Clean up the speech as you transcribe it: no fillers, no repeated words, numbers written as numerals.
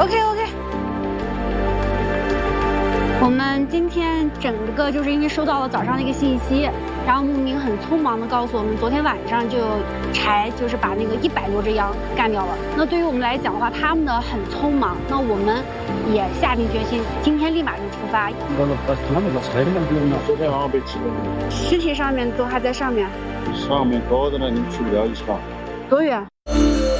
OK。我们今天整个就是因为收到了早上的一个信息，然后牧民很匆忙的告诉我们，昨天晚上就柴就是把那个100多只羊干掉了。那对于我们来讲的话，他们呢很匆忙，那我们也下定决心，今天立马就出发。尸体上面都还在上面。 上面高的呢，你去不了一下。 多远？